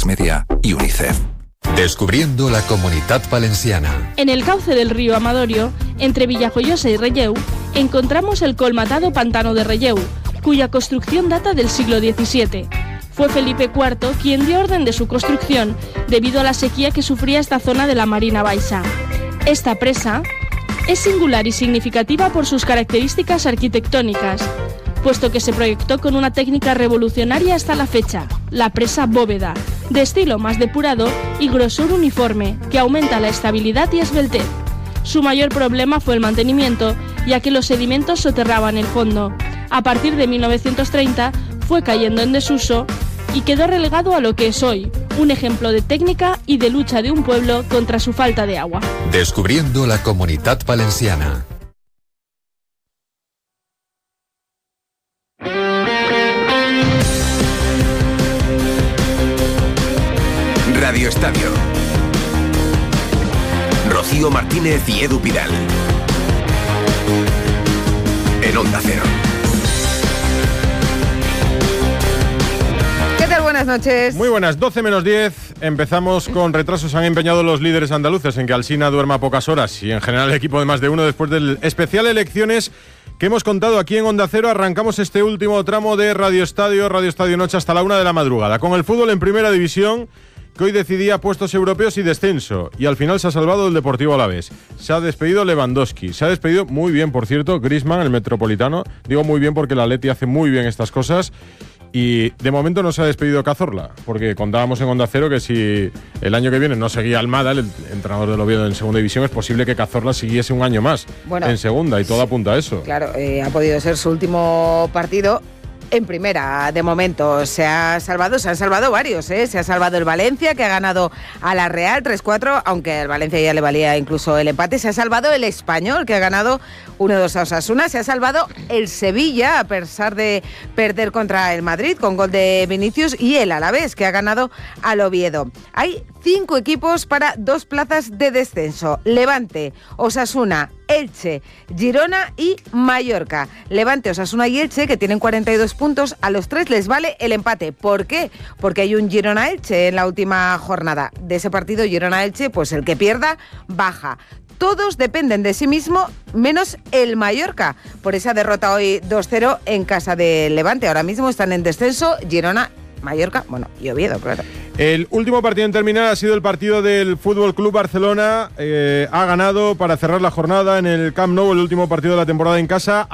A3 Media y UNICEF. Descubriendo la Comunitat Valenciana. En el cauce del río Amadorio, entre Villajoyosa y Relleu, encontramos el colmatado pantano de Relleu, cuya construcción data del siglo XVII. Fue Felipe IV quien dio orden de su construcción debido a la sequía que sufría esta zona de la Marina Baixa. Esta presa es singular y significativa por sus características arquitectónicas, puesto que se proyectó con una técnica revolucionaria hasta la fecha, la presa bóveda, de estilo más depurado y grosor uniforme, que aumenta la estabilidad y esbeltez. Su mayor problema fue el mantenimiento, ya que los sedimentos soterraban el fondo. A partir de 1930 fue cayendo en desuso y quedó relegado a lo que es hoy, un ejemplo de técnica y de lucha de un pueblo contra su falta de agua. Descubriendo la Comunitat Valenciana. Radio Estadio. Rocío Martínez y Edu Pidal. En Onda Cero. ¿Qué tal? Buenas noches. Muy buenas, 12 menos 10. Empezamos con retrasos. Han empeñado los líderes andaluces en que Alsina duerma pocas horas y en general el equipo de más de uno después del especial elecciones que hemos contado aquí en Onda Cero. Arrancamos este último tramo de Radio Estadio Noche hasta la 1 de la madrugada. Con el fútbol en primera división, que hoy decidía puestos europeos y descenso, y al final se ha salvado el Deportivo Alavés. Se ha despedido Lewandowski, se ha despedido muy bien, por cierto, Griezmann, el Metropolitano. Digo muy bien porque el Atleti hace muy bien estas cosas. Y de momento no se ha despedido Cazorla, porque contábamos en Onda Cero que si el año que viene no seguía Almada, el entrenador del Oviedo en segunda división, es posible que Cazorla siguiese un año más en segunda, y todo apunta a eso. Claro, ha podido ser su último partido en primera. De momento se han salvado varios, ¿eh? Se ha salvado el Valencia, que ha ganado a la Real 3-4, aunque al Valencia ya le valía incluso el empate. Se ha salvado el Español, que ha ganado 1-2 a Osasuna. Se ha salvado el Sevilla, a pesar de perder contra el Madrid con gol de Vinicius, y el Alavés, que ha ganado al Oviedo. Hay 5 equipos para 2 plazas de descenso: Levante, Osasuna, Elche, Girona y Mallorca. Levante, Osasuna y Elche, que tienen 42 puntos, a los 3 les vale el empate. ¿Por qué? Porque hay un Girona-Elche en la última jornada. De ese partido Girona-Elche, pues el que pierda baja. Todos dependen de sí mismo, menos el Mallorca, por esa derrota hoy 2-0 en casa de Levante. Ahora mismo están en descenso Girona, Mallorca, bueno, y Oviedo, claro. El último partido en terminar ha sido el partido del Fútbol Club Barcelona. Ha ganado para cerrar la jornada en el Camp Nou, el último partido de la temporada en casa.